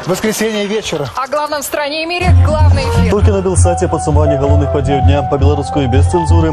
Воскресенье вечера. О главном в стране и мире главный эфир. Толькі на Белсате падсумаванне галоўных падзеяў дня по-беларуску і без цэнзуры.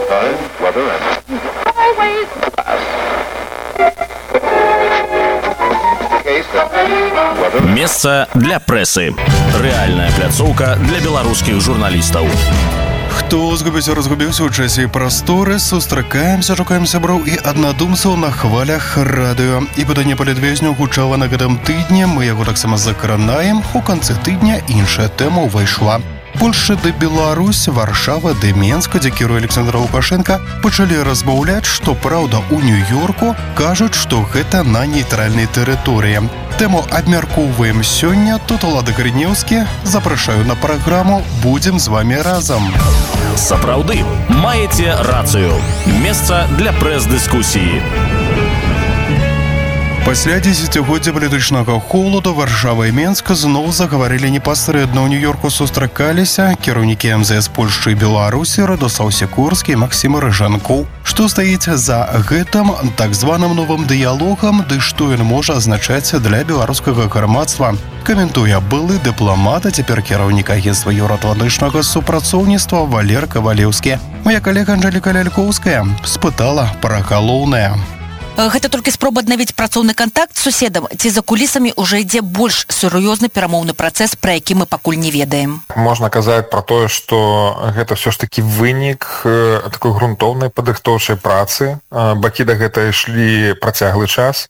Месца для прэсы. Рэальная пляцоўка для беларускіх журналістаў. Хто разгубіўся ў часе і прасторы, сустракаемся, шукаем сяброў і аднадумцаў на хвалях радыё. І пытанне палітвязняў гучала на гэтым тыдні, мы яго таксама закранаем. У канцы тыдня іншая тэма ўвайшла. Польшча ды Беларусь, Варшава ды Менск, дзе кіруе Александр Лукашенко, пачалі размаўляць, што праўда ў Нью-Йорку кажуць, што гэта на нейтральнай тэрыторыі. Тэму абмяркоўваем сёння. Тут Улада Карынеўскі. Запрашаю на праграму. Будзем з вамі разам. Сапраўды, маеце рацыю. Месца для прэс-дыскусіі. Пасля дзесяцігоддзя палітычнага холаду Варшава і Менск зноў загаварылі непасрэдна. У Нью-Йорку сустракаліся кіраўнікі МЗС Польшчы і Беларусі Радослаў Сікорскі і Максім Рыжанкоў. Што стаіць за гэтым так званым новым дыялогам, ды што ён можа азначаць для беларускага грамадства? Каментуе былы дыпламат, а цяпер кіраўнік агенцтва еўраатлантычнага супрацоўніцтва Валер Кавалеўскі. Моя калега Анжэліка Лялькоўская спытала пра галоўнае. Гэта толькі спроба аднавіць працоўны кантакт з суседам, ці за кулісамі ўжо ідзе больш сур'ёзны перамоўны працэс, пра які мы пакуль не ведаем. Можна казаць пра тое, што гэта ўсё ж такі вынік такой грунтоўнай падрыхтоўчай працы. Бакі да гэта ішлі працяглы час.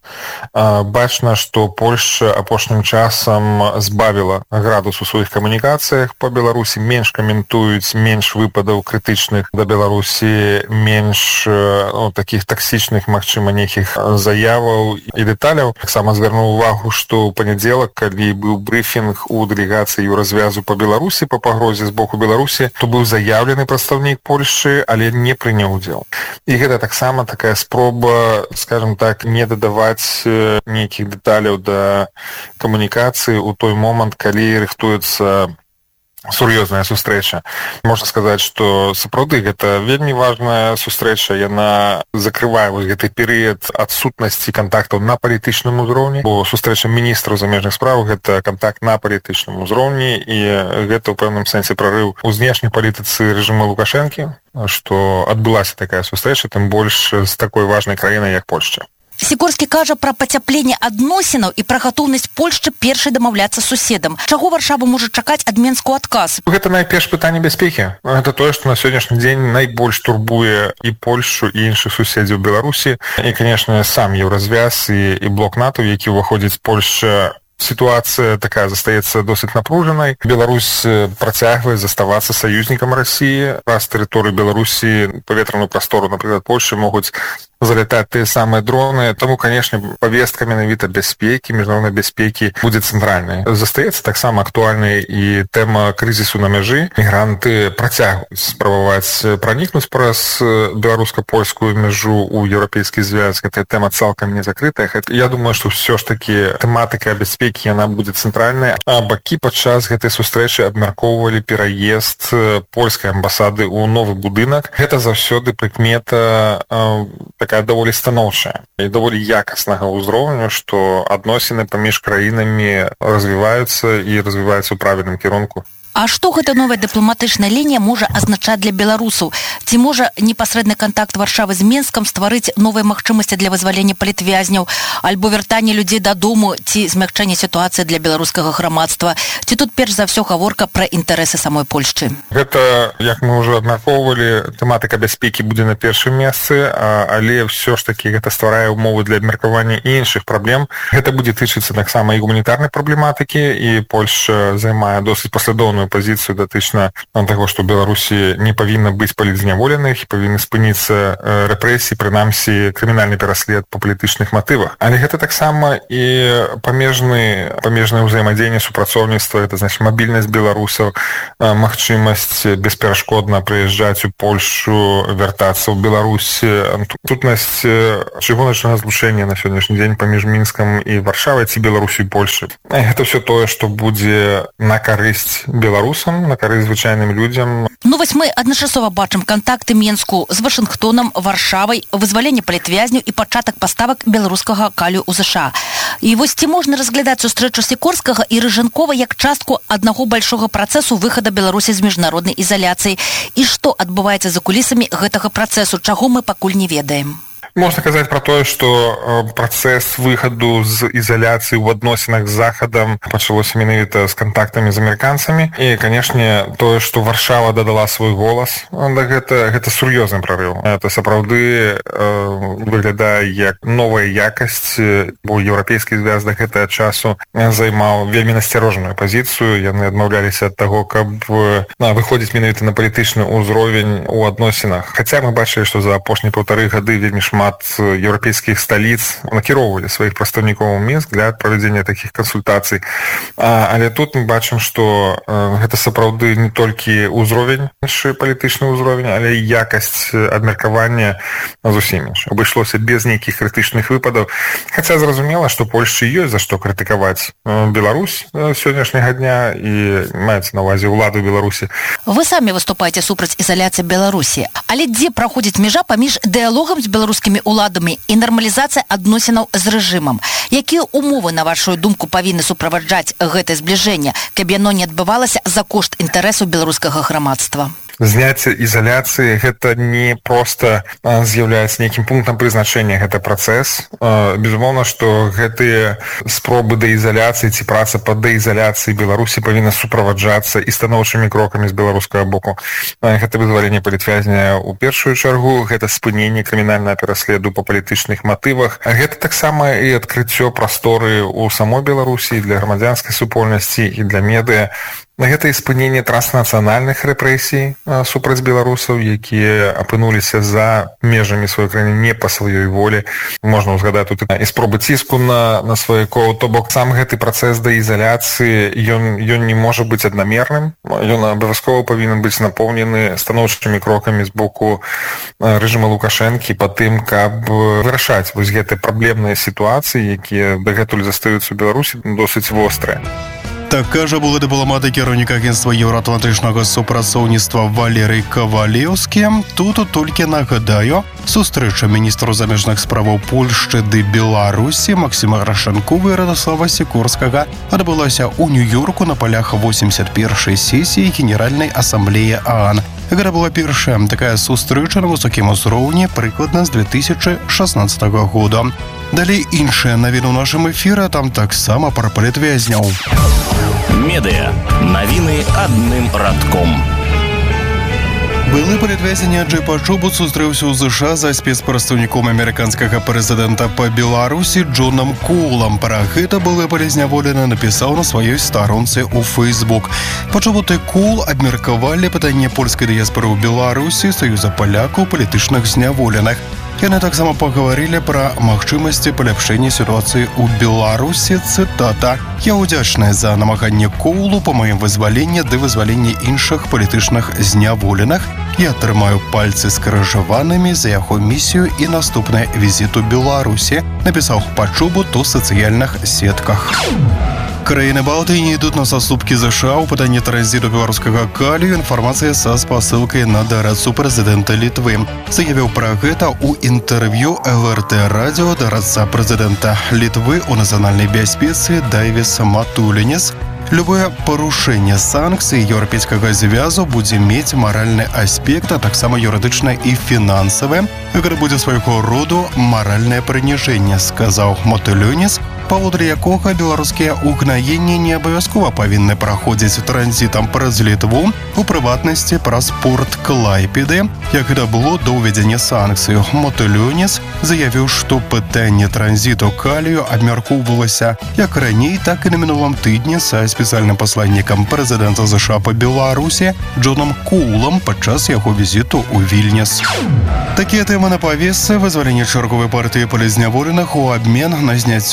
Бачна, што Польшча апошнім часам збавіла градус у сваіх камунікацыях па Беларусі, менш каментуюць, менш выпадаў крытычных да Беларусі, менш такіх таксічных, магчыма, нейкіх заяваў і дэталяў. Таксама звярнуў увагу, што ў панядзелак, калі быў брыфінг у дэлегацыі Еўразвязу па Беларусі па пагрозе з боку Беларусі, то быў заяўлены прадстаўнік Польшчы, але не прыняў удзел. І гэта таксама такая спроба, скажем так, не дадаваць нейкіх дэталяў да камунікацыі ў той момант, калі рыхтуецца сур'ёзная сустрэча. Можна сказаць, што сапраўды гэта вельмі важная сустрэча, яна закрывае гэты перыяд адсутнасці кантактаў на палітычным узроўні, бо сустрэча міністраў замежных спраў гэта кантакт на палітычным узроўні, і гэта ў пэўным сэнсе прарыў у знешняй палітыцы рэжыма Лукашэнкі, што адбылася такая сустрэча, тым больш з такой важнай краінай, як Польшча. Сікорскі кажа пра пацяпленне адносінаў і пра гатоўнасць Польшчы першай дамаўляцца з суседам. Чаго Варшава можа чакаць ад Менску адказ? Гэта найперш пытанне бяспекі. Гэта тое, што на сённяшні дзень найбольш турбуе і Польшчу, і іншых суседзяў Беларусі. І, канешне, сам Еўразвяз і блок НАТО, які ўваходзіць Польшча. Ситуация такая застаецца досыць напружанай. Беларусь працягвае заставацца саюзнікам Расіі. Праз тэрыторыю Беларусі паветраную прастору, напрыклад, Польшчы могуць залятаць тыя самыя дроны. Таму, канешне, павестка менавіта бяспекі, міжнароднай бяспекі будзе цэнтральнай. Застаецца таксама актуальнай і тэма крызісу на мяжы. Мігранты працягваюць спрабаваць пранікнуць праз беларуска-польскую мяжу ў еўрапейскі звяз. Гэтая тэма цалкам не закрытая. Я думаю, што ўсё ж такі тэматыка бяспекі яна будзе цэнтральнай. А бакі падчас гэтай сустрэчы абмяркоўвалі пераезд польскай амбасады ў новы будынак. Гэта заўсёды прыкмета такая даволі станоўчая і даволі якаснага ўзроўню, што адносіны паміж краінамі развіваюцца і развіваюцца ў правільным кірунку. А што гэта новая дыпламатычная лінія можа азначаць для беларусаў? Ці можа непасрэдны кантакт Варшавы з Менскам стварыць новыя магчымасці для вызвалення палітвязняў, альбо вяртанне людзей дадому, ці змякчэнне сітуацыі для беларускага грамадства? Ці тут перш за ўсё гаворка пра інтарэсы самой Польшчы? Гэта, як мы ўжо абмяркоўвалі, тэматыка бяспекі будзе на першым месцы, але ўсё ж такі гэта стварае ўмовы для абмеркавання і іншых праблем. Гэта будзе тычыцца таксама і гуманітарнай праблематыкі, і Польшча займае досыць паслядоўную пазіцыю датычна таго, што ў Беларусі не павінна быць палітзняволеных і павінны спыніцца рэпрэсіі, прынамсі крымінальны пераслед па палітычных матывах. Але гэта таксама і памежнае ўзаемадзеянне, супрацоўніцтва, гэта значыць мабільнасць беларусаў, магчымасць бесперашкодна прыязджаць у Польшчу, вяртацца ў Беларусь, сутнасць чыгуначнага злучэння на сённяшні дзень паміж Мінскам і Варшавай ці Беларусю і Польшай. Гэта ўсё тое, што будзе на карысць Беларусі беларусам, на карысць звычайным людзям. Ну вось мы адначасова бачым кантакты Менску з Вашынгтонам, Варшавай, вызваленне палітвязняў і пачатак паставак беларускага калію ў ЗША. І вось ці можна разглядаць сустрэчу Сікорскага і Рыжанкова як частку аднаго большога працэсу выхада Беларусі з міжнароднай ізаляцыі? І што адбываецца за кулісамі гэтага працэсу, чаго мы пакуль не ведаем? Можна казаць пра тое, што працэс выхаду з ізаляцыі ў адносінах з Захадам пачалося менавіта з кантактамі з амерыканцамі. І, канешне, тое, што Варшава дадала свой голас, гэта сур'ёзны прарыў. Это сапраўды выглядае як новая якасць, бо еўрапейскі звяз да гэтага часу займаў вельмі насцярожаную пазіцыю. Яны адмаўляліся ад таго, каб выходзіць менавіта на палітычны ўзровень у адносінах. Хаця мы бачылі, што за апошнія 1,5 гады вельмі шмат еўрапейскіх сталіц накіроўвалі сваіх прадстаўнікоў у Мінск для правядзення такіх кансультацый. Але тут мы бачым, што гэта сапраўды не толькі ўзровень, палітычны ўзровень, але і якасць абмеркавання зусім інша. Абышлося без нейкіх крытычных выпадаў. Хаця зразумела, што Польшчы ёсць за што крытыкаваць Беларусь сённяшняга дня і маецца на ўвазе ўладу Беларусі. Вы самі выступаеце супраць ізаляцыі Беларусі. Але дзе праходзіць мяжа паміж дыялогам з беларускімі уладамі і нармалізацыя адносінаў з рэжымам? Якія умовы, на вашу думку, павінны суправаджаць гэтае збліжэнне, каб яно не адбывалася за кошт інтарэсу беларускага грамадства? Зняцце ізаляцыі гэта не проста з'яўляецца нейкім пунктам прызначэння, гэта працэс. Безумоўна, што гэтыя спробы дэізаляцыі ці праца па дэізаляцыі Беларусі павінна суправаджацца і станоўчымі крокамі з беларускага боку. Гэта вызваленне палітвязня ў першую чаргу, гэта спыненне крымінальнага пераследу па палітычных матывах. Гэта таксама і адкрыццё прасторы ў самой Беларусі для грамадзянскай супольнасці і для медыа. Гэта і спыненне транснацыянальных рэпрэсій супраць беларусаў, якія апынуліся за межамі сваёй краіны не па сваёй волі. Можна ўзгадаць тут і спробы ціску на сваякоў. То бок сам гэты працэс дэізаляцыі, ён не можа быць аднамерным. Ён абавязкова павінен быць напоўнены станоўчымі крокамі з боку рэжыма Лукашэнкі па тым, каб вырашаць вось гэтыя праблемныя сітуацыі, якія дагэтуль застаюцца ў Беларусі досыць вострыя. Так кажа былы дыпламат і кіраўнік агенцтва еўраатлантычнага супрацоўніцтва Валерый Кавалеўскі. Тут толькі нагадаю, сустрэча міністру замежных справаў Польшчы ды Беларусі Максіма Грашанкова і Радослава Сікорскага адбылася ў Нью-Йорку на палях 81-й сесіі Генеральнай асамблеі ААН. Гэта была першая такая сустрэча на высокім узроўні прыкладна з 2016 года. Далей іншыя навіны ў нашым эфіры, там таксама пра палітвязняў. Медыа. Навіны адным радком. Былы палітвязень Анджэй Пачобут сустрэўся ў ЗША за спецпрадстаўніком амерыканскага прэзідэнта па Беларусі Джонам Коулам. Пра гэта былы палізняволены напісаў на сваёй старонцы ў Facebook. Пачобут і Коул абмеркавалі пытанне польскай дыяспоры ў Беларусі, саюза палякаў, палітычных зняволеных. Яны таксама паговорили пра магчымасці паляпшэння сітуацыі ў Беларусі. Цытата: «Я ўдзячная за намаганне Коулу па маім вызваленні ды вызваленні іншых палітычных зняволеных. Я трымаю пальцы скрыжаванымі за яго місію і наступны візіт у Беларусі», напісаў Пачобут у сацыяльных сетках. Краіны Балтыі не ідуць на саступкі ЗША ў пытанні транзіту беларускага калію. Інфармацыя са спасылкай на дарадцу прэзідэнта Літвы. Заявіў пра гэта ў інтэрв'ю ЛРТ радіо дарадца прэзідэнта Літвы ў нацыянальнай бяспецы Дайвіс Матулінес. Любое парушэнне санкцый еўрапейскага звязу будзе мець маральны аспект, а таксама юрыдычны і фінансавы. Гэта будзе свайго роду маральнае прыніжэнне, сказаў Матулінес, паводле якога беларускія угнаенні не абавязкова павінны праходзіць транзітам праз Літву, у прыватнасці праз порт Клайпеды, як гэта было да ўвядзення санкцый. Матулінес заявіў, што пытанне транзіту калію абмяркоўвалася як раней, так і на мінулым тыдні са спецыяльным пасланнікам прэзідэнта ЗША па Беларусі Джонам Коулам падчас яго візіту ў Вільнюс. Такія тэмы на павесцы: вызваленне чарговай партыі палізняволеных у абмен на зняццё эканамічнай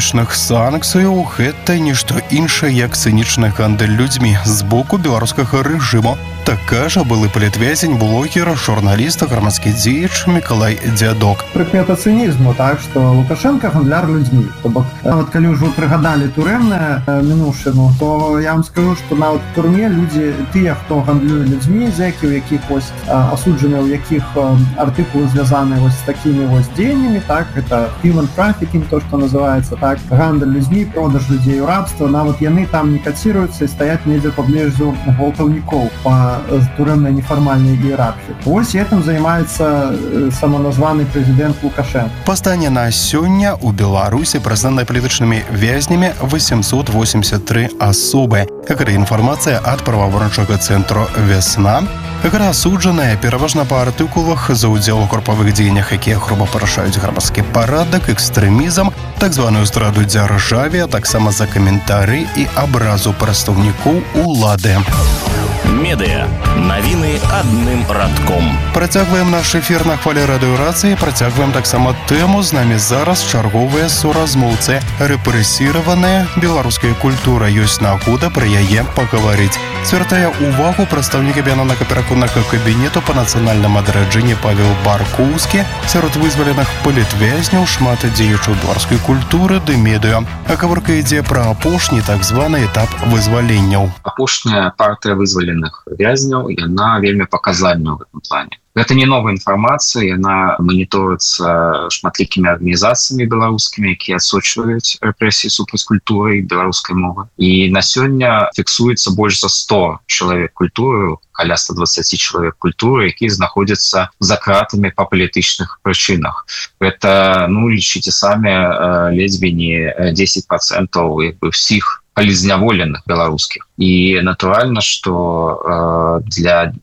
эканамічных санкцыяў гэта нішто іншае, як цынічны гандаль людзьмі з боку беларускага рэжыму. Так кажа былы палітвязень, блогер, журналіст, грамадскі дзеяч Мікалай Дзядок. Прыкмета цынізму, так, што Лукашенко гандляр людзьмі. То бок, нават калі ўжо прыгадалі турэмнае мінушыну, то я вам скажу, што нават у турме людзі, тыя, хто гандлюе людзьмі, зэкі, у якіх вось асуджаны, у якіх артыкулы звязаны вось з такімі вось дзеяннямі, так, гэта human trafficking, то, што называецца, так, гандаль людзьмі, продаж людзей у рабства, нават яны там не каціруюцца і стаяць недзе паблізу гвалтаўнікоў па турэмнай нефармальнай іерархіі. Вось гэтым займаецца саманазваны прэзідэнт Лукашенко. Па стане на сёння у Беларусі прызнаны палітычнымі вязнямі 883 асобы. Гэта інфармацыя ад праваабарончага цэнтру «Вясна». Гэта асуджаныя пераважна па артыкулах за ўдзел у групавых дзеяннях, якія груба парушаюць грамадскі парадак, экстрэмізм, так званую здраду дзяржаве, а таксама за каментары і абразу прадстаўнікоў улады. Медыа. Навіны адным радком. Працягваем наш эфір на хвалі радыёрацыі, працягваем таксама тэму. З намі зараз чарговыя суразмоўцы. Рэпрэсіраваная беларуская культура. Ёсць нагода пра яе пагаварыць. Звяртае ўвагу прадстаўнік аб'яднанага пераконнага кабінету па нацыянальным адраджэнні Павел Баркоўскі. Сярод вызваленых палітвязняў шмат дзеячаў беларускай культуры ды медыа. А гаворка ідзе пра апошні так званы этап вызваленняў. Апошняя партыя вызваленых вязняў, яна вельмі паказальная ў гэтым плане. Гэта не новая інфармацыя, яна маніторыцца шматлікімі арганізацыямі беларускімі, якія адсочваюць рэпрэсіі супраць культуры і беларускай мовы. І на сёння фіксуецца больш за 100 чалавек культуры, каля 120 чалавек культуры, якія знаходзяцца за кратамі па палітычных прычынах. Гэта, лічыце самі, ледзьве не 10% ўсіх палізняволеных беларускіх. І натуральна, што для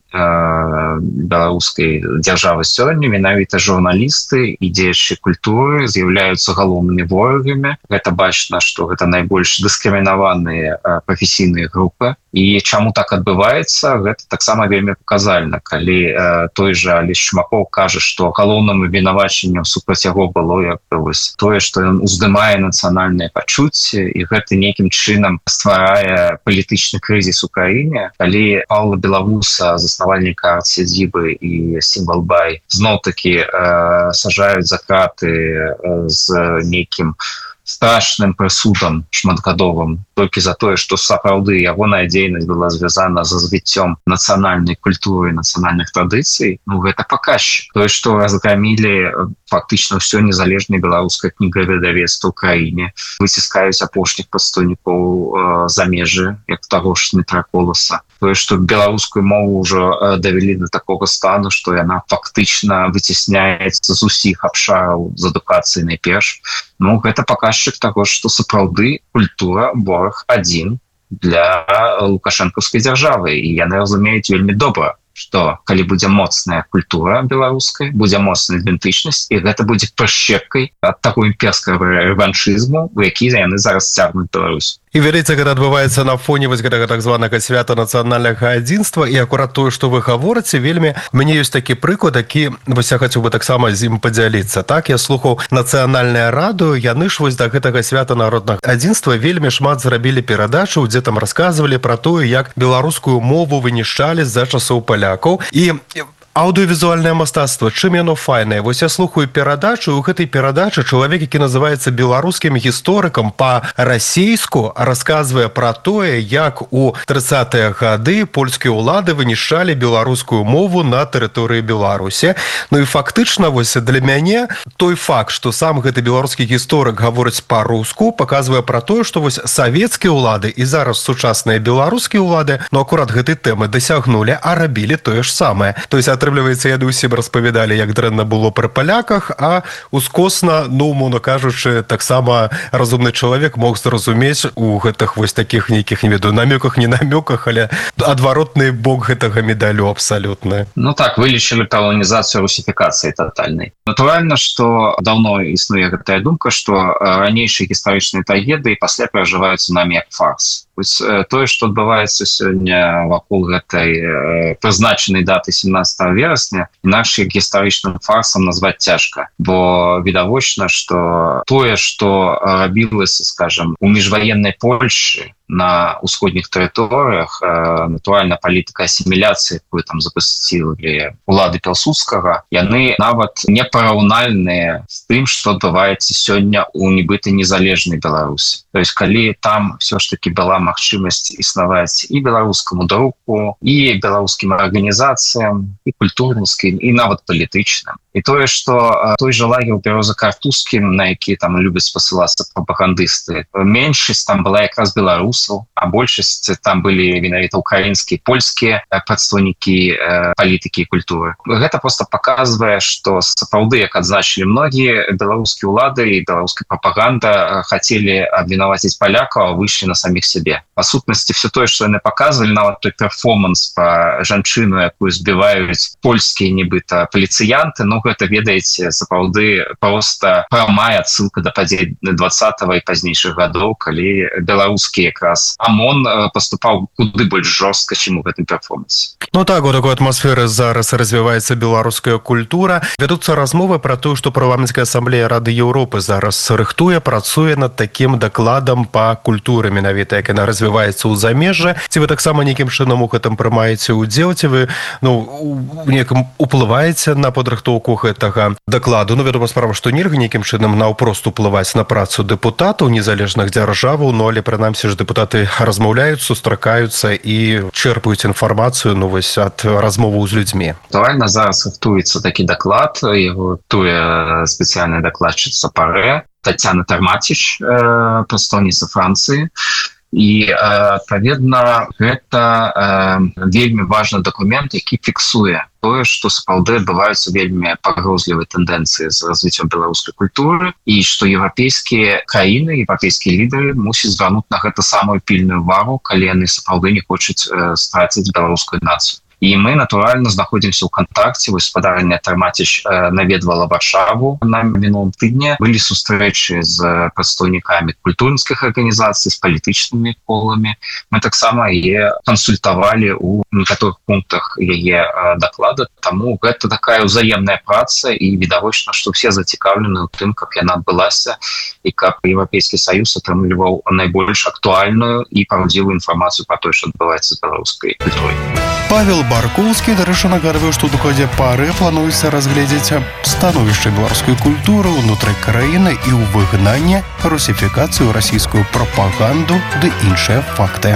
беларускай дзяржавы сёння менавіта журналісты і дзеячы культуры з'яўляюцца галоўнымі ворагамі. Гэта бачна, што гэта найбольш дыскрымінаваныя прафесійныя групы. І чаму так адбываецца, гэта таксама вельмі паказальна. Калі той жа Алесь Чумакоў кажа, што галоўным абвінавачаннем супраць яго было тое, што ён уздымае нацыянальныя пачуцці, і гэта нейкім чынам стварае палітычны крызіс у краіне. Калі Паўла Белавуса, заснавальніка арт-сядзібы і Сімбалбай, зноў-такі сажаюць за краты з нейкім страшным прысудам шматгадовым толькі за тое, што сапраўды ягоная дзейнасць была звязана з развіццём нацыянальнай культуры, нацыянальных традыцый, гэта паказчык. Тое, што разграмілі фактычна ўсё незалежнае беларускае кнігаведавецтва ў краіне, выціскаюць апошніх прадстаўнікоў за межы, як таго ж Дмітра Коласа. Тое, што беларускую мову ўжо давялі да такога стану, што яна фактычна выцісняецца з усіх абшараў з адукацыі найперш. Гэта паказчык таго, што сапраўды культура вораг адзін для лукашэнкаўскай дзяржавы. І яны разумеюць вельмі добра, што калі будзе моцная культура беларуская, будзе моцная ідэнтычнасць, і гэта будзе прышчэпкай ад таго імперскага рэваншызму, у які яны зараз цягнуць Беларусь. І ведаеце, гэта адбываецца на фоне вось гэтага так званага свята нацыянальнага адзінства, і акурат тое, што вы гаворыце, вельмі мне ёсць такі прыклад, які вось я хацеў бы таксама з ім падзяліцца. Так, я слухаў нацыянальнае радыё, яны ж вось да гэтага свята народнага адзінства вельмі шмат зрабілі перадачаў, дзе там расказвалі пра тое, як беларускую мову вынішчалі з-за часоў палякаў. І аўдыёвізуальнае мастацтва, чым яно файнае? Вось я слухаю перадачу, у гэтай перадачы чалавек, які называецца беларускім гісторыкам па-расейску, расказвае пра тое, як у 30-е гады польскія ўлады вынішчалі беларускую мову на тэрыторыі Беларусі. І фактычна вось для мяне той факт, што сам гэты беларускі гісторык гаворыць па-руску, паказвае пра тое, што вось савецкія ўлады і зараз сучасныя беларускія ўлады, акурат гэтай тэмы дасягнулі, а рабілі тое ж самае. То есть атрымліваецца, яны ўсім распавядалі, як дрэнна было пры паляках, а ускосна, умоўна кажучы, таксама разумны чалавек мог зразумець у гэтых вось такіх нейкіх, не ведаю, намёках, не намёках, але адваротны бок гэтага медалю абсалютна. Так, вылічылі паланізацыю русіфікацыі тотальнай. Натуральна, што даўно існуе гэтая думка, што ранейшыя гістарычныя трагедыі пасля перажываюцца намі як фарс. Тое, што адбываецца сёння вакол гэтай прызначанай даты 17 верасня, інакш як гістарычным фарсам назваць цяжка, бо відавочна, што тое, што рабілася, скажем, у міжваеннай Польшы на ўсходніх тэрыторыях, натуральна палітыка асіміляцыі, якую там запусцілі улады Пілсудскага, яны нават непараўнальныя з тым, што адбываецца сёння ў нібыта незалежнай Беларусі. То есть калі там все ж таки была магчымасць існаваць і беларускаму друку, і беларускім арганізацыям, і культурніцкім, і нават палітычным. І тое, што той жа лагер у Бяроза-Картузскім, на які там любяць пасылацца прапагандысты, меншасць там была якраз беларусаў, а большасць там былі менавіта украінскія, польскія прадстаўнікі палітыкі і культуры. Гэта просто паказвае, што сапраўды, як адзначылі многія, беларускія ўлады і беларуская прапаганда хацелі абвінаваціць палякаў, а выйшлі на саміх сябе. Па сутнасці, все тое, што яны паказвалі, нават той перформанс па жанчыну, якую збіваюць польскія нібыта паліцыянты, гэта, ведаеце, сапраўды проста прамая адсылка да падзей 20-го і пазнейшых гадоў, калі беларускі якраз ОМОН паступаў куды больш жорстка, чым у гэтым перформансе. Ну так, у такой атмасферы зараз развіваецца беларуская культура. Вядуцца размовы пра тое, што парламенцкая асамблея Рады Еўропы зараз рыхтуе, працуе над такім дакладам па культуры, менавіта як яна развіваецца ў замежжы. Ці вы таксама нейкім чынам у гэтым прымаеце ўдзел, ці вы некам уплываеце на падрыхтоўку гэтага дакладу? Вядома справа, што нельга нейкім чынам наўпрост уплываць на працу дэпутатаў незалежных дзяржаваў, але прынамсі ж дэпутаты размаўляюць, сустракаюцца і чэрпаюць інфармацыю ад размоваў з людзьмі. Натуральна, зараз рыхтуецца такі даклад, яго рыхтуе спецыяльная дакладчыца ПАРЭ Тацяна Тармаціч, прадстаўніца Францыі. І, адпаведна, гэта вельмі важны дакумент, які фіксуе тое, што сапраўды адбываюцца вельмі пагрозлівыя тэндэнцыі з развіццём беларускай культуры, і што еўрапейскія краіны, еўрапейскія лідары мусяць звярнуць на гэта самую пільную увагу, калі яны сапраўды не хочуць страціць беларускую нацыю. І мы, натуральна, знаходзімся ў кантакце. Вось спадарня Тармаціч наведвала Варшаву на мінулым тыдні. Былі сустрэчы з прадстаўнікамі культурніцкіх арганізацый, з палітычнымі коламі. Мы таксама яе кансультавалі ў некаторых пунктах яе даклада. Таму гэта такая ўзаемная праца, і відавочна, што все зацікаўлены ў тым, каб яна адбылася, і каб Еўрапейскі Саюз атрымліваў найбольш актуальную і праўдзівую інфармацыю пра тое, што адбываецца з беларускай культурай. Павел Баркоўскі, дарэчы, нагадвае, што ў дакладзе ПАРЭ плануецца разгледзець становішча беларускай культуры ўнутры краіны і ў выгнанне, русифікацыю, расійскую прапаганду ды іншыя факты.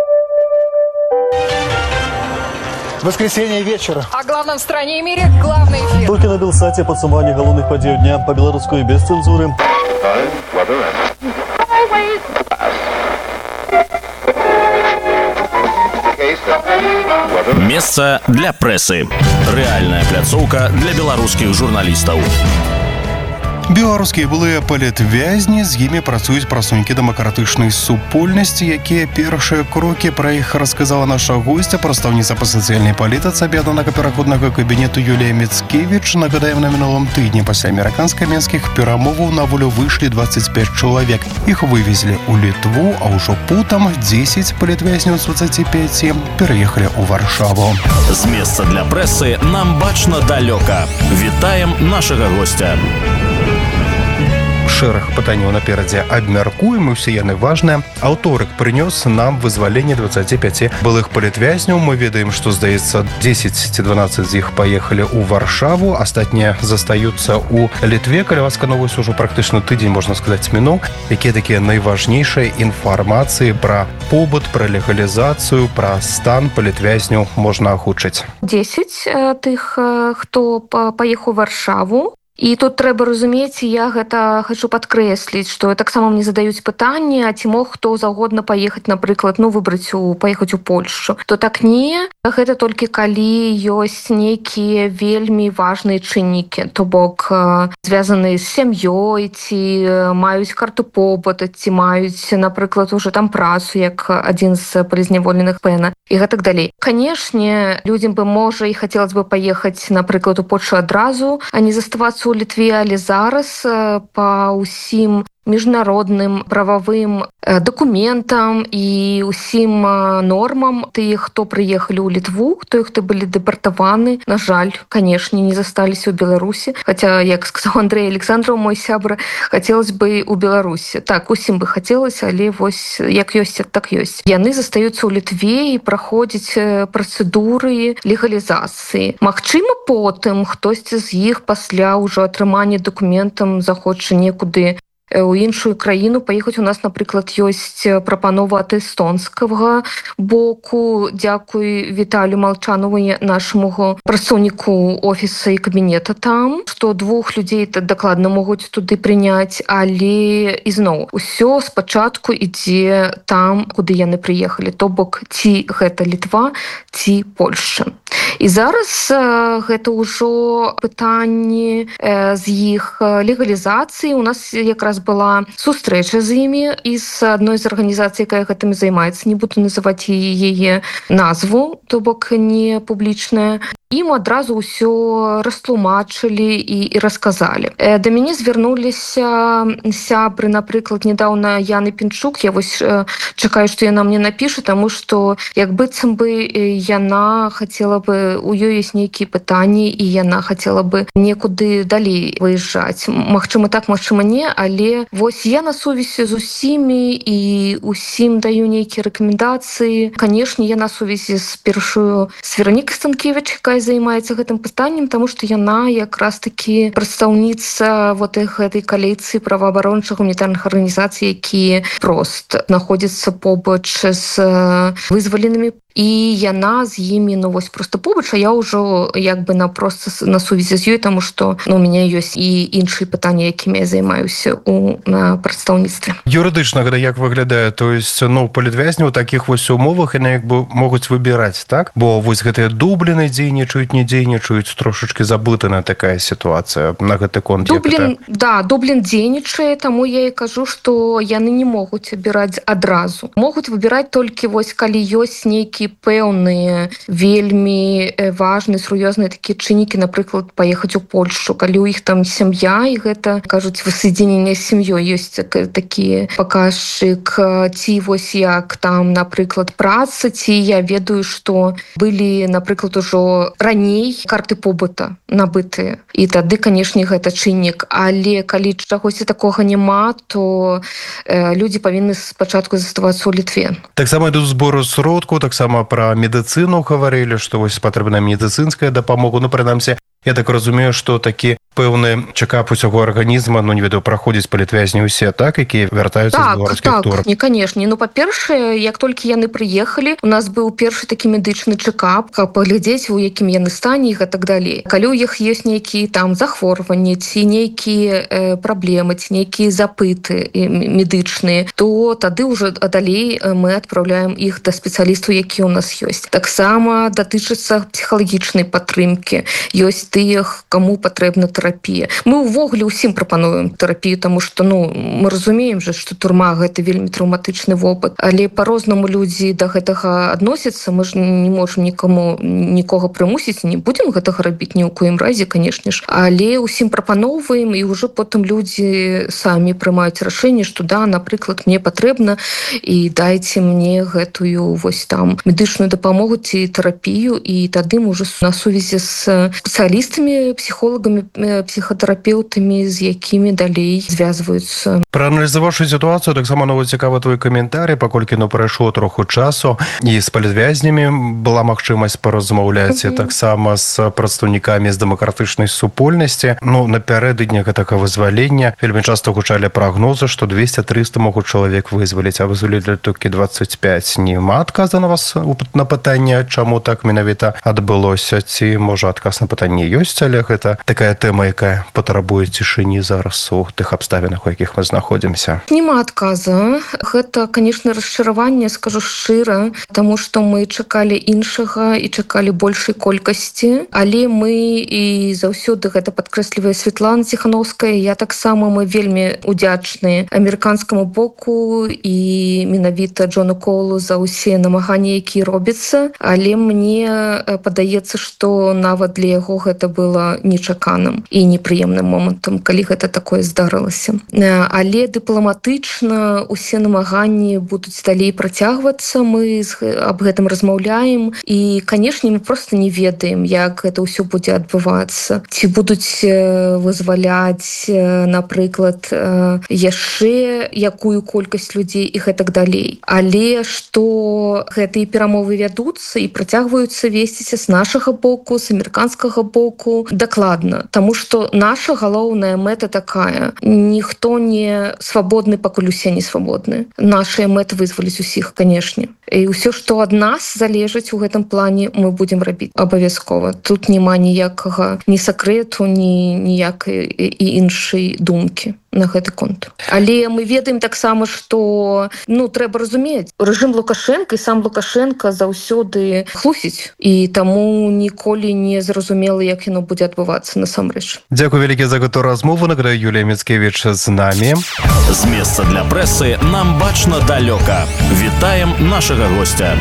Воскресенье вечера. О главном в стране и мире главный эфир. Только на Белсате подсумование головных подей дня по-белорусски без цензуры. Месца для прэсы. Рэальная пляцоўка для беларускіх журналістаў. Беларускія былыя палітвязні, з імі працуюць прадстаўнікі дэмакратычнай супольнасці, якія першыя крокі пра іх расказала наша госця, прадстаўніца па сацыяльнай палітыцы аб'яднанага пераходнага кабінету Юлія Міцкевіч. Нагадаем, на мінулым тыдні пасля амерыканска-менскіх перамоваў на волю выйшлі 25 чалавек. Іх вывезлі ў Літву, а ўжо потым 10 палітвязняў з 25 пераехалі ў Варшаву. З месца для прэсы нам бачна далёка. Вітаем нашага госця. Шэраг пытанняў наперадзе абмяркуем, і ўсе яны важныя. Аўторык прынёс нам вызваленне 25 былых палітвязняў. Мы ведаем, што, здаецца, 10 ці 12 з іх паехалі ў Варшаву, астатнія застаюцца ў Літве. Каля вас кановось ужо практычна тыдзень, можна сказаць, мінуў. Якія такія найважнейшыя інфармацыі пра побыт, пра легалізацыю, пра стан палітвязняў можна агучыць? 10 тых, хто паехаў у Варшаву. І тут трэба разумець, я гэта хачу падкрэсліць, што таксама мне задаюць пытанне, а ці мог хто заўгодна паехаць, напрыклад, паехаць у Польшчу. То так не, гэта толькі калі ёсць нейкія вельмі важныя чыннікі, то бок звязаныя з сям'ёй, ці маюць карту побыта, ці маюць, напрыклад, уже там працу, як адзін з прызняволеных пэна, і гэтак далей. Канешне, людзям бы, можа, і хацелася бы паехаць, напрыклад, у Польшчу адразу, а не заставацца у Літве, але зараз па ўсім міжнародным прававым дакументам і ўсім нормам. Тыя, хто прыехалі ў Літву, тыя, хто былі дэпартаваны, на жаль, канешне, не засталіся ў Беларусі. Хаця, як сказаў Андрей Александров, мой сябра, хацелось бы ў Беларусі. Так, усім бы хацелася, але вось як ёсць, так ёсць. Яны застаюцца ў Літве і праходзяць працэдуры легалізацыі. Магчыма, потым хтосьці з іх пасля ўжо атрымання дакументам захоча некуды у іншую краіну паехаць. У нас, напрыклад, ёсць прапанова ад эстонскага боку. Дзякуй Віталю Малчанову, нашаму працоўніку офіса і кабінета там, што 2 людзей дакладна могуць туды прыняць, але ізноў усё спачатку ідзе там, куды яны прыехалі, то бок ці гэта Літва, ці Польшча. І зараз гэта ўжо пытанне з іх легалізацыі. У нас якраз была сустрэча з імі і з адной з арганізацый, якая гэтым займаецца. Не буду называць яе назву, то бок не публічная. Ім адразу ўсё растлумачылі і расказалі. Да мяне звярнуліся сябры, напрыклад, нядаўна Яны Пінчук. Я вось чакаю, што яна мне напіша, таму што як быццам бы яна хацела бы, у ёй ёсць нейкія пытанні, і яна хацела бы некуды далей выязджаць. Магчыма так, магчыма не, але вось я на сувязі з усімі і усім даю нейкія рэкамендацыі. Канешне, я на сувязі з першую з Веронікай Станкевіч, якая займаецца гэтым пытаннем, таму што яна якраз такі прадстаўніца вот гэтай кааліцыі праваабарончых гуманітарных арганізацый, якія прост знаходзяцца побач з вызваленымі. І яна з імі, ну вось проста побач, а я ўжо як бы проста на сувязі з ёй, таму што у мяне ёсць і іншыя пытанні, якімі я займаюся на прадстаўніцтве. Юрыдычна гэта як выглядае? То есть, палітвязні ў такіх вось умовах яны як бы могуць выбіраць, так? Бо вось гэтыя Дубліны дзейнічаюць, не дзейнічаюць, трошачкі забытана такая сітуацыя на гэты конт. Дублін дзейнічае, таму я і кажу, што яны не могуць выбіраць адразу. Могуць выбіраць толькі вось калі ёсць нейкі пэўныя вельмі важныя, сур'ёзныя такія чыннікі, напрыклад, паехаць у Польшчу, калі ў іх там сям'я, і гэта, кажуць, воссоединение з сям'ёй, ёсць такі паказчык, ці вось як там, напрыклад, праца, ці я ведаю, што былі, напрыклад, ужо раней карты побыта набытыя, і тады, канешне, гэта чыннік, але калі чагосьці такога няма, то людзі павінны спачатку заставацца ў Літве. Таксама ідуць збору сродку, таксама пра медыцыну гаварылі, што вось патрэбна медыцынская дапамога. Ну, прынамсі, я так разумею, што такі пэўны чэкап усяго арганізма, не ведаю, праходзіць палітвязні ўсе, так, якія вяртаюцца з беларускіх турак? Так, канешне. Па-першае, як толькі яны прыехалі, у нас быў першы такі медычны чэкап, каб паглядзець, у якім яны стане і так далей. Калі ў іх ёсць нейкія там захворванні, ці нейкія праблемы, ці нейкія запыты медычныя, то тады ўжо далей мы адпраўляем іх да спецыялістаў, якія ў нас ёсць. Таксама датычыцца псіхалагічнай падтрымкі. Ёсць тыя, каму патрэбна тэрапія. Мы ўвогуле ўсім прапануем тэрапію, таму што мы разумеем же, што турма гэта вельмі траўматычны вопыт, але па-рознаму людзі да гэтага адносяцца. Мы ж не можам нікога прымусіць, не будзем гэтага рабіць ні ў коім разе, канешне ж, але ўсім прапаноўваем, і ўжо потым людзі самі прымаюць рашэнне, што да, напрыклад, мне патрэбна, і дайце мне гэтую вось там медычную дапамогу ці тэрапію, і тады мы ўжо на сувязі з спецыялістамі, псіхолагамі, псіхатэрапеўтамі, з якімі далей звязваюцца. Прааналізаваўшы сітуацыю, таксама цікава твой каментарый, паколькі прайшло троху часу, і з палітвязнямі была магчымасць паразмаўляць, таксама з прадстаўнікамі з дэмакратычнай супольнасці. Напярэдадні гэтага вызвалення вельмі часта гучалі прагнозы, што 200-300 могуць чалавек вызваліць, а вызвалілі толькі 25. Нема адказа на вас на пытанне, чаму так менавіта адбылося, ці можа адказ на пытанне ёсць, але гэта такая тэма, якая патрабуе цішыні зараз у тых абставінах, у якіх мы знаходзімся. Нема адказа. Гэта, канешне, расчараванне, скажу шчыра, таму што мы чакалі іншага і чакалі большай колькасці, але мы і заўсёды гэта падкрэслівае Святлана Ціхановская, я таксама, мы вельмі удзячныя амерыканскаму боку і менавіта Джону Коулу за ўсе намаганні, якія робяцца, але мне падаецца, што нават для яго гэта гэта было нечаканым і непрыемным момантам, калі гэта такое здарылася. Але дыпламатычна усе намаганні будуць далей працягвацца, мы аб гэтым размаўляем і, канешне, мы просто не ведаем, як гэта ўсё будзе адбывацца. Ці будуць вызваляць, напрыклад, яшчэ якую колькасць людзей і гэтак далей. Але што гэтыя перамовы вядуцца і працягваюцца весціся з нашага боку, з амерыканскага боку, дакладна. Таму што наша галоўная мэта такая: ніхто не свабодны, пакуль усе не свабодны. Нашая мэта вызваліць усіх, канешне. І ўсё, што ад нас залежыць у гэтым плане, мы будзем рабіць абавязкова. Тут няма ніякага ні сакрэту, ніякай і іншай думкі на гэты конт. Але мы ведаем таксама, што трэба разумець, рэжым Лукашенка і сам Лукашенка заўсёды хлусіць, і таму ніколі не зразумела, як яно будзе адбывацца насамрэч. Дзякуй вялікі за гэту размову. Нагадаю, Юлія Міцкевіч з намі. З месца для прэсы нам бачна далёка. Вітаем нашага гостя.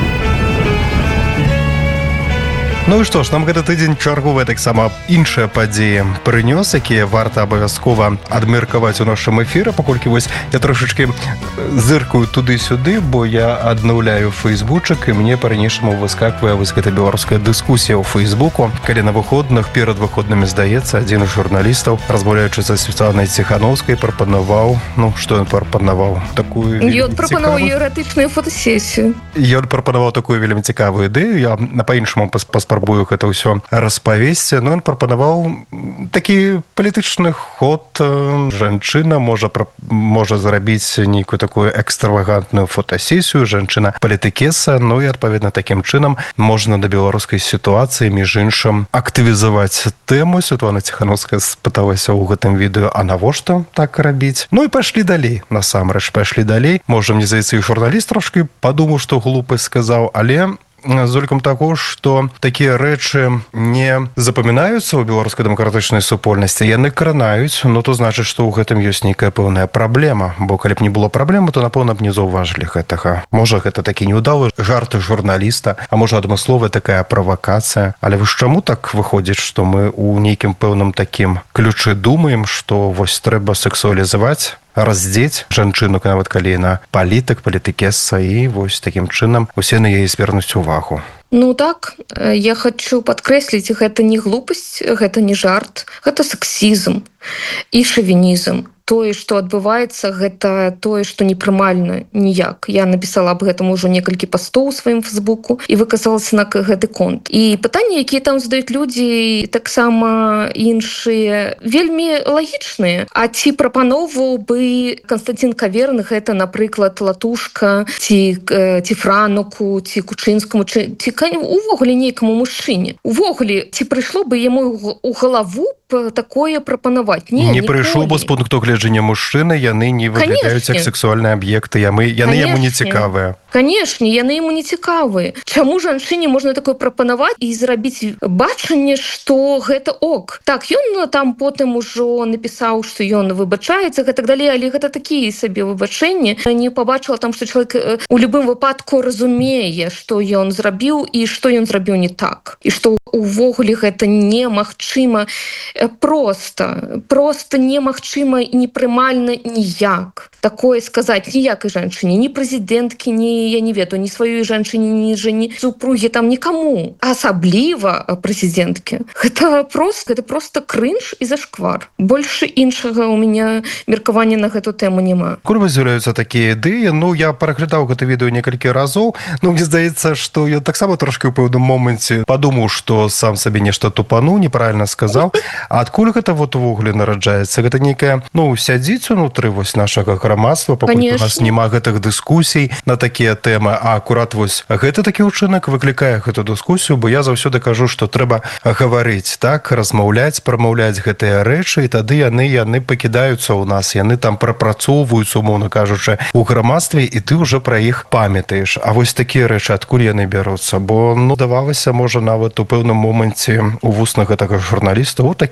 Ну і што ж, нам гэты тыдзень чарговыя таксама іншыя падзеі прынёс, якія варта абавязкова адмеркаваць у нашым эфіры, паколькі вось я трошачкі зыркаю туды-сюды, бо я аднаўляю фэйсбучак, і мне па-ранейшаму выскаквае вось гэта беларуская дыскусія ў фэйсбуку, калі на выходных, перад выходнымі, здаецца, адзін з журналістаў, размаўляючы са Святланай Ціхановскай, прапанаваў, што ён прапанаваў? Такую ён прапанаваў эратычную фотасесію. Ён прапанаваў такую вельмі цікавую ідэю, я па-іншаму спрабую гэта ўсё распавесці, но ён прапанаваў такі палітычны ход. Жанчына можа зрабіць нейкую такую экстравагантную фотасесію, жанчына палітыкеса, і адпаведна такім чынам можна да беларускай сітуацыі між іншым актывізаваць тэму. Святлана Ціхановская спыталася ў гэтым відэо, а навошта так рабіць? І пайшлі далей, насамрэч пайшлі далей. Можа, мне здаецца, і журналіст трошкі падумаў, што глупасць сказаў, але з улікам таго, што такія рэчы не запамінаюцца ў беларускай дэмакратычнай супольнасці, яны кранаюць, то значыць, што ў гэтым ёсць нейкая пэўная праблема, бо калі б не было праблемы, то, напэўна, б не заўважылі гэтага. Можа, гэта такі неўдалы жарт журналіста, а можа, адмысловая такая правакацыя. Але вось чаму так выходзіць, што мы ў нейкім пэўным такім ключы думаем, што вось трэба сексуалізаваць, раздзець жанчыну, нават калі яна палітык, палітыкеса, і вось такім чынам усе на яе звернуць увагу. Так, я хочу падкрэсліць, гэта не глупасць, гэта не жарт, гэта сексізм і шавінізм. Тое, што адбываецца, гэта тое, што непрымальна ніяк. Я напісала аб гэтым ужо некалькі пастоў у сваім фэйсбуку і выказалася на гэты конт. І пытанні, якія там задаюць людзі, таксама іншыя, вельмі лагічныя. А ці прапаноўваў бы Канстантин Каверны гэта, напрыклад, Латушка, ці Франуку, ці Кучынскаму, ці увогуле нейкаму мужчыне? Увогуле, ці прыйшло бы яму ў галаву такое прапанаваць? Не прыйшоў бы з пункту гледжання мужчыны, яны не выглядаюць як сексуальныя аб'екты, яны яму не цікавыя. Канешне, яны яму не цікавыя. Чаму жанчыне можна такое прапанаваць і зрабіць бачанне, што гэта ок? Так, ён там потым ужо напісаў, што ён выбачаецца, гэтак далей, але гэта такія сабе выбачэнні. Не пабачыла там, што чалавек у любым выпадку разумее, што ён зрабіў і што ён зрабіў не так. І што увогуле гэта немагчыма, просто немагчыма і непрымальна ніяк. Такое сказаць ніякай жанчыне, ні прэзідэнткі, ні, я не ведаю, ні сваёй жанчыне, ні жане, супругі, там нікаму. Асабліва прэзідэнткі. Гэта просто крынж і зашквар. Больш іншага ў мяне меркавання на гэту тэму няма. Колькі з'яўляюцца такія ідэі? Я пераглядаў гэта відэо некалькі разоў. Мне здаецца, што я таксама трошкі ў пэўным моманце падумаў, што сам сабе нешта тупануў, неправільна сказаў. А адкуль гэта увогуле нараджаецца? Гэта нейкая, сядзіць унутры вось нашага грамадства, пакуль у нас няма гэтых дыскусій на такія тэмы, а акурат вось гэты такі ўчынак выклікае гэту дыскусію, бо я заўсёды кажу, што трэба гаварыць, так, размаўляць, прамаўляць гэтыя рэчы, і тады яны пакідаюцца ў нас, яны там прапрацоўваюцца, умоўна кажучы, у грамадстве, і ты ўжо пра іх памятаеш. А вось такія рэчы, адкуль яны бяруцца? Бо, давалася, можа, нават у пэўным моманце у вуснах гэтага журналіста такі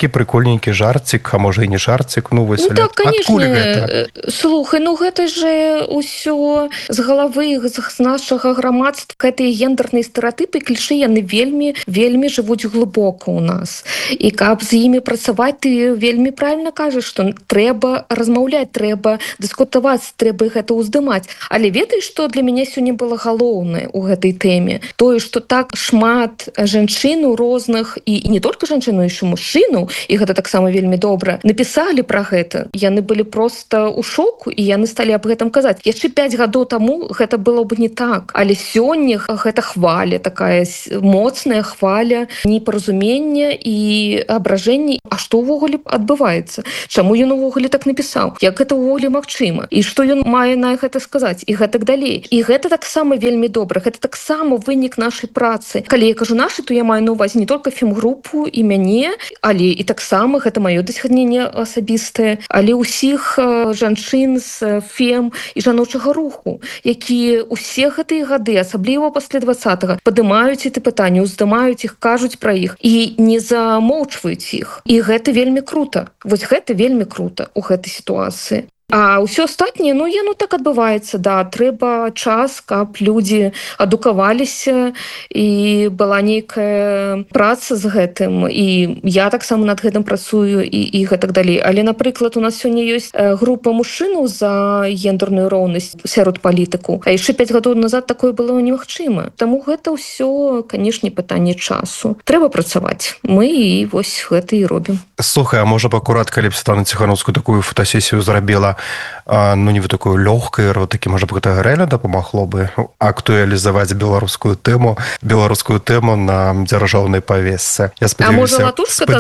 прикольненькі жарцік, а можа і не жарцік, ну вось, так, конечно. Слухай, ну гэта же ўсё з галавы з нашага грамадства, гэтыя гендерныя стэрэатыпы, клішы, яны вельмі жывуць глыбока ў нас. І каб з імі працаваць, ты вельмі правільна кажаш, што трэба размаўляць, трэба дыскутаваць, трэба гэта ўздымаць. Але ведаеш, што для мяне сёння было галоўнае ў гэтай тэме? Тое, што так шмат жанчын розных, і не толькі жанчыну, яшчэ мужчыну, і гэта таксама вельмі добра, напісалі пра гэта. Яны былі проста ў шоку, і яны сталі аб гэтым казаць. Яшчэ 5 гадоў таму гэта было б не так. Але сёння гэта хваля, такая моцная хваля непаразумення і абражэння. А што ўвогуле адбываецца? Чаму ён увогуле так напісаў? Як гэта ўвогуле магчыма? І што ён мае на гэта сказаць? І гэтак далей. І гэта таксама вельмі добра. Гэта таксама вынік нашай працы. Калі я кажу нашы, то я маю на увазе не толькі фемгрупу і мяне, але і таксама гэта маё дасягненне асабістае, але ўсіх жанчын з фем і жаночага руху, якія ўсе гэтыя гады, асабліва пасля 20-го, падымаюць эти пытанні, уздымаюць іх, кажуць пра іх і не замоўчваюць іх. І гэта вельмі крута. Вось гэта вельмі крута ў гэтай сітуацыі. А ўсё астатняе, ну, яно так адбываецца, да, трэба час, каб людзі адукаваліся і была нейкая праца з гэтым, і я таксама над гэтым працую і гэтак далей. Але, напрыклад, у нас сёння ёсць група мужчынаў за гендерную роўнасць сярод палітыку, а яшчэ 5 гадоў назад такое было немагчыма. Таму гэта ўсё, канешне, пытанне часу. Трэба працаваць. Мы і вось гэта і робім. Слухай, а можа б акурат, калі б Святлана Ціхановскую такую фотосесію зрабіла, ну, не вы такую лёгкую, такі, можа б, гэта рэальна дапамагло бы актуалізаваць беларускую тэму на дзяржаўнай павесцы. Я спадзяюся,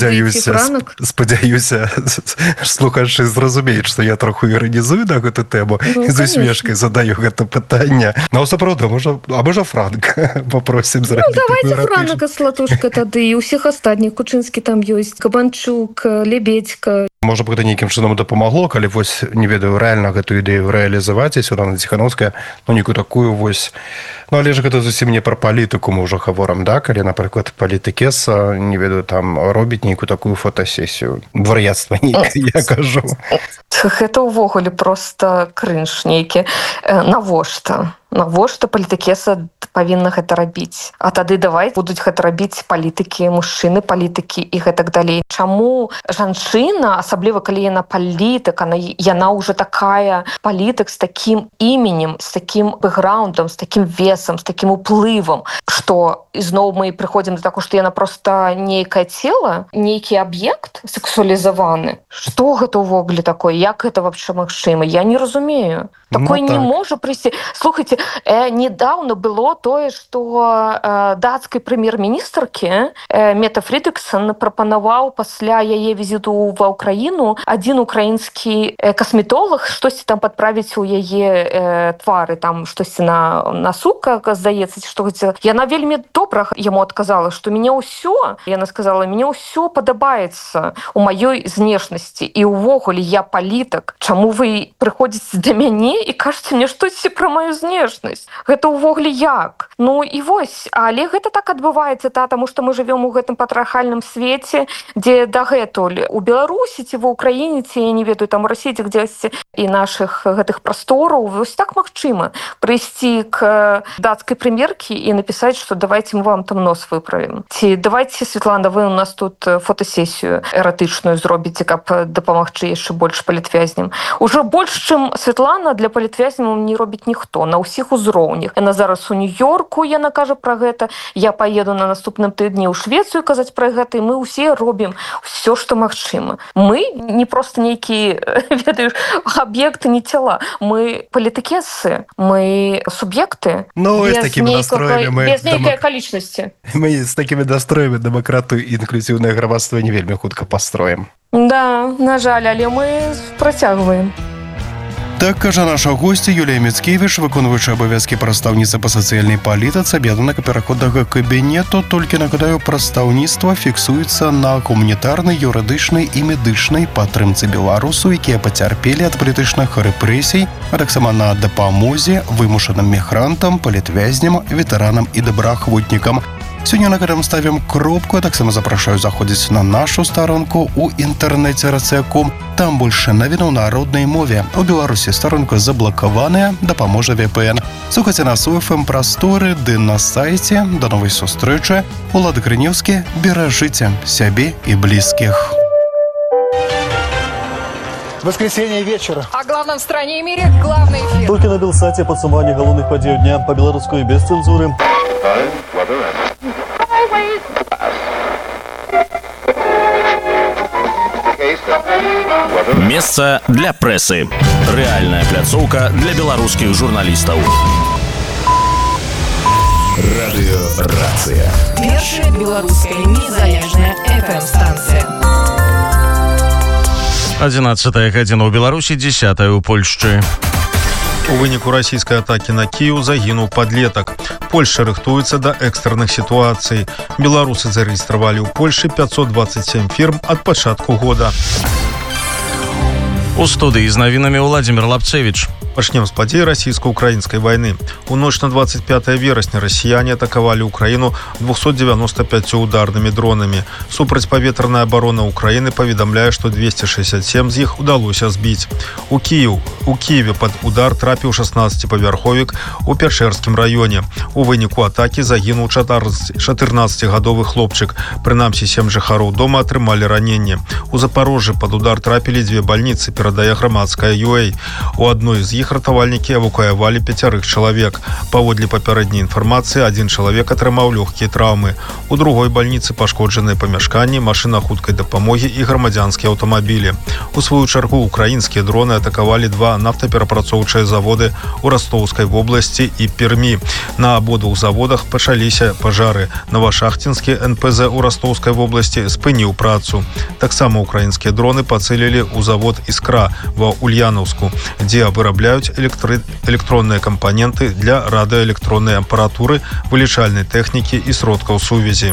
слухачы зразумеюць, што я троху іранізую на гэту тэму, і з усмешкай задаю гэта пытанне. Ну, сапраўды, а можа Франк попросім зрабіць? Ну, давайте Франка Слатушка тады, і ўсіх астатніх. Кучынскі там ёсць, Кабанчук, Лебедька. Можа б, гэта нейкім чынам дапамагло, калі вось, не ведаю, рэальна гэту ідэю рэалізаваць, і Святлана Ціхановская, ну, нейкую такую вось... Ну, але ж гэта зусім не пра палітыку мы ўжо гаворам, да? Калі, напрыклад, палітыкес, не ведаю, там, робіць нейкую такую фотосесію. Двар'яцтва нейкае, я кажу. Гэта ўвогуле проста крынж нейкі. Навошта палітыкеса павінна гэта рабіць? А тады давай будуць гэта рабіць палітыкі, мужчыны палітыкі і гэтак далей. Чаму жанчына, асабліва калі яна палітык, яна ўжо такая палітык з такім іменем, з такім бэкграундам, з такім весам, з такім уплывам, што ізноў мы прыходзім да таго, што яна проста нейкае цела, нейкі аб'ект сексуалізаваны. Што гэта ўвогуле такое? Як гэта вообще магчыма? Я не разумею. Такое не можа прыйсці. Слухайце, недавно было тое, што дацкай прэм'ер-міністркі Мета Фрідэріксон прапанаваў пасля яе візіту ва ўкраіну адзін украінскі касметолог штосьці там падправіць у яе твары, там штосьці на носу, здаецца, што яна вельмі добра яму адказала, што мяне ўсё, яна сказала, мяне ўсё падабаецца у маёй знешнасці і ўвогуле я палітык. Чаму вы прыходзіце да мяне і кажаце мне штосьці пра маю знешнасць? Гэта ўвогуле як? Ну і вось, але гэта так адбываецца, таму што мы жывём у гэтым патрыархальным свеце, дзе дагэтуль у Беларусі ці ва Ўкраіне, ці я не ведаю, там у Расіі, ці дзесьці і нашых гэтых прастораў, вось так магчыма прыйсці к дацкай прэм'еркі і напісаць, што давайте мы вам там нос выправім. Ці давайте, Святлана, вы у нас тут фотосесію эратычную зробіце, каб дапамагчы яшчэ больш палітвязням. Ужо больш, чым Святлана, для палітвязняў не робіць ніхто на ўсіх узроўнях. Яна зараз у Нью-Йорку, яна кажа пра гэта. Я паеду на наступным тыдні ў Швецыю казаць пра гэта, і мы ўсе робім все, што магчыма. Мы не проста нейкія, ведаеш, аб'екты, не цела. Мы палітыкесы, мы суб'екты. Ну, з такімі настроямі без нейкай акалічнасці. Мы з такімі настроямі дэмакратыю і інклюзіўнае грамадства не вельмі хутка пастроім. Да, на жаль, але мы працягваем. Так кажа наша госця Юлія Міцкевіч, виконуюча абавязкі прадстаўніцы па сацыяльнай палітыцы аб'яднанага пераходнага кабінету. Толькі нагадаю, прадстаўніцтва фіксуецца на гуманітарнай, юрыдычнай і медычнай падтрымцы беларусаў, якія пацярпелі ад палітычных рэпрэсій, а таксама на дапамозе вымушаным мігрантам, палітвязням, ветэранам і добраахвотнікам. Сёння на гэтым ставім кропку, а таксама запрашаю заходзіць на нашу старонку у інтэрнэце rca.com. Там больше навінаў на роднай мове. У Беларусі старонка заблакаваная, дапаможа VPN. Слухайце нас у FM прасторы ды на сайце. До новай сустрэчы. Улад Грынеўскі, беражыце сябе і блізкіх. Воскресенье вечера. О главном в стране и мире главный эфир. Только на Белсате подсумование головных подей дня по-белорусски и без цензуры. Место для прессы. Реальная пляцоўка для белорусских журналистов. Радио Рация. Первая белорусская незалежная FM-станция. 11 гадзіна ў Беларусі, 10 у Польшчы. У выніку расійскай атакі на Кіеў загінуў падлетак. Польша рыхтуецца да экстрэнных сітуацый. Беларусы зарэгістравалі ў Польшы 527 фірм ад пачатку года. У студыі з навінамі Владзімир Лапцевіч. Пачнем з падзей расійска-украінскай вайны. У ноч на 25 верасня расіяне атакавалі Украіну 295 ударнымі дронамі. Супрацьпаветраная абарона Украіны паведамляе, што 267 з іх удалося збіць. У Кіеве пад удар трапіў 16-павярховік у Пячэрскім раёне. У выніку атакі загінуў 14-гадовы хлопчык. Прынамсі 7 жыхароў дома атрымалі раненне. У Запарожжы пад удар трапілі 2 бальніцы, перадае грамадская UA. У адной з іх ратавальнікі эвакуявалі 5 чалавек. Паводле папярэдняй інфармацыі, 1 чалавек атрымаў лёгкія траўмы. У другой бальніцы пашкоджаныя памяшканні, машына хуткай дапамогі і грамадзянскія аўтамабілі. У сваю чаргу украінскія дроны атакавалі 2 нафтаперапрацоўчыя заводы ў Растоўскай вобласці і Пермі. На абодвух заводах пачаліся пажары. Новашахцінскі НПЗ ў Растоўскай вобласці спыніў працу. Таксама украінскія дроны пацэлілі ў завод «Іскра» ва Ульянаўску, дзе вырабляюць электронныя кампаненты для радыёэлектроннай апаратуры, вылічальнай тэхнікі і сродкаў сувязі.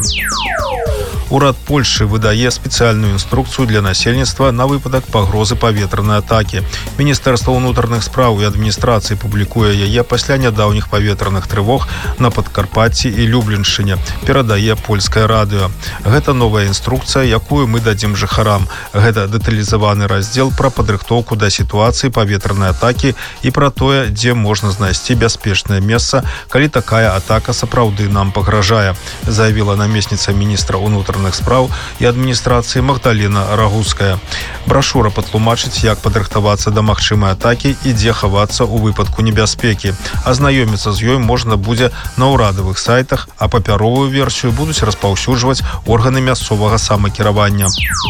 Урад Польшы выдае спецыяльную інструкцыю для насельніцтва на выпадак пагрозы паветранай атакі. Міністэрства ўнутраных спраў і адміністрацыі публікуе яе пасля нядаўніх паветраных трывог на Падкарпатці і Любленшчыне, перадае польскае радыё. Гэта новая інструкцыя, якую мы дадзім жыхарам. Гэта дэталізаваны раздзел пра падрыхтоўку да сітуацыі паветранай атакі і пра тое, дзе можна знайсці бяспечнае месца, калі такая атака сапраўды нам пагражае, заявіла намесніца міністра ўнутраных спраў і адміністрацыі Магдаліна Рагуская. Брашура патлумачыць, як падрыхтавацца да магчымай атакі і дзе хавацца ў выпадку небяспекі. Азнаёміцца з ёй можна будзе на ўрадавых сайтах, а папяровую версію будуць распаўсюджваць органы мясцовага самакіравання.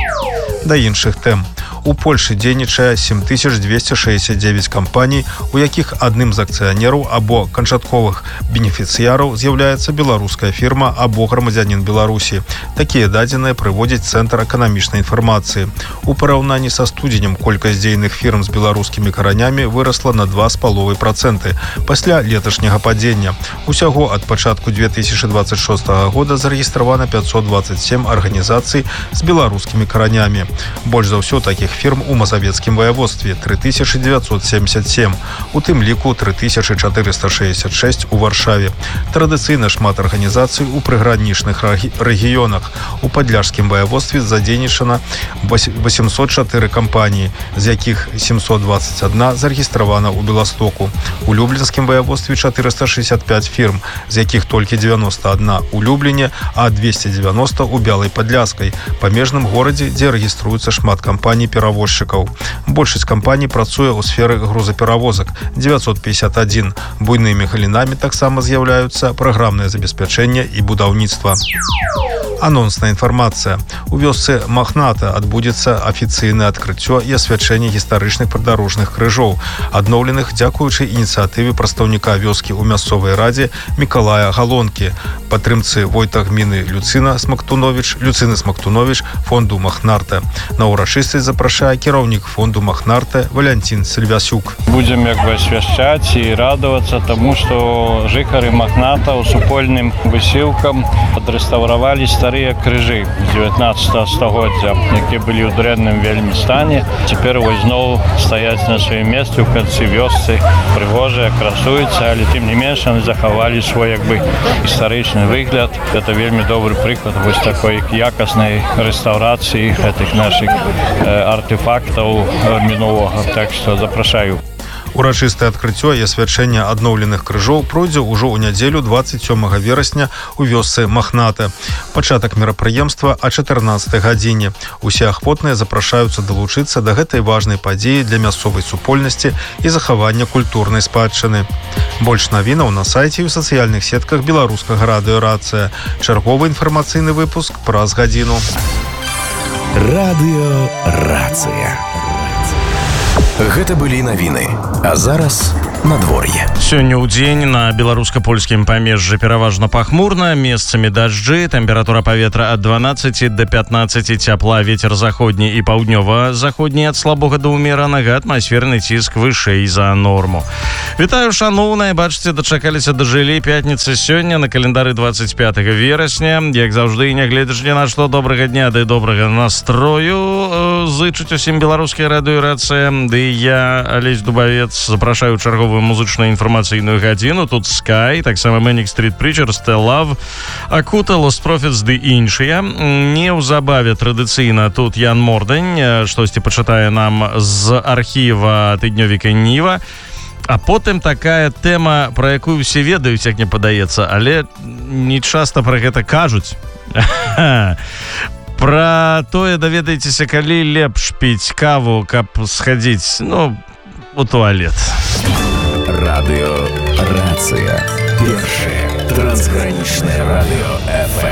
Да іншых тэм. У Польшы дзейнічае 7269 кампаній, у якіх адным з акцыянераў або канчатковых бенефіцыяраў з'яўляецца беларуская фірма або грамадзянін Беларусі. Такія дадзеныя прыводзіць Цэнтр эканамічнай інфармацыі. У параўнанні са студзенем колькасць дзейных фірм з беларускімі каранямі вырасла на 2,5% пасля леташняга падзення. Усяго ад пачатку 2026 года зарэгістравана 527 арганізацый з беларускімі каранямі. Больш за ўсё такіх фірм у Мазавецкім ваяводстве 3977, у тым ліку 3466 у Варшаве. Традыцыйна шмат арганізацый у прыгранічных рэгіёнах. У Падляшскім ваяводстве задзейнічана 804 кампаніі, з якіх 721 зарэгістравана ў Беластоку. У Любленскім ваяводстве 465 фірм, з якіх толькі 91 у Любліне, а 290 у Бялай Падляскай, памежным горадзе, дзе рэгіструецца шмат кампаній-перавозчыкаў. Большасць кампаній працуе ў сферы грузаперавозак, 951. Буйнымі галінамі таксама з'яўляюцца праграмнае забеспячэнне і будаўніцтва. Анонсная інфармацыя. У вёсцы Махната адбудзецца афіцыйнае адкрыццё і асвячэнне гістарычных прыдарожных крыжоў, адноўленых дзякуючы ініцыятыве прадстаўніка вёскі ў мясцовай радзе Мікалая Галонкі, падтрымцы войта гміны Люцыны Смактунович фонду Махнарта. На ўрачыстасць запрашае кіраўнік фонду Махнарта Валянцін Сільвясюк. Будзем асвяшчаць і радавацца таму, што жыхары Махната ў супольным высілкам падрэстаўравалі старыя крыжы 19 стагоддзя, якія былі ў дрэнным вельмі стане. Цяпер вось зноў стаяць на сваім месцы ў канцы вёсцы, прыгожыя, красуюцца, але тым не менш яны захавалі свой гістарычны выгляд. Гэта вельмі добры прыклад вось такой якаснай рэстаўрацыі гэтых нашых артефактаў мінулага. Так што запрашаю. Урачыстае адкрыццё і асвячэнне адноўленых крыжоў пройдзе ўжо ў нядзелю 27 верасня у вёсцы Махната. Пачатак мерапрыемства о 14 гадзіне. Усе ахвотныя запрашаюцца далучыцца да гэтай важнай падзеі для мясцовай супольнасці і захавання культурнай спадчыны. Больш навінаў на сайце і ў сацыяльных сетках беларускага радыё «Рацыя». Чарговы інфармацыйны выпуск праз гадзіну. Радыё «Рацыя». Гэта былі навіны. А зараз надвор'е. Сёння ў дзень на беларуска-польскім памежжы пераважна пахмурна, месцамі дажджы, тэмпература паветра ад 12 до 15 цяпла, вецер заходні і паўднёва-заходні ад слабога да ўмеранага, атмасферны ціск вышэй за норму. Вітаю, шаноўныя, бачыце, дачакаліся дажылі пятніцы сёння на календары 25 верасня. Як заўжды, нягледзячы ні на што, добрага дня ды добрага настрою зычыць усім беларускай радыё «Рацыя». Ды я, Алесь Дубавец, запрашаю чарговую музычную інфармацыйную гадзіну. Тут Sky, таксама Manic Street Preachers, Still Love, Акута, Lost Prophets ды іншыя. Неўзабаве традыцыйна тут Ян Мордань штосьці пачытае нам з архіва тыднёвіка Ніва. А потым такая тэма, пра якую ўсе ведаюць, як мне падаецца, але не часта пра гэта кажуць. Пра тое даведаецеся, калі лепш піць каву, каб схадзіць, у туалет. Радыё «Рацыя». Першае трансгранічнае радыё FM.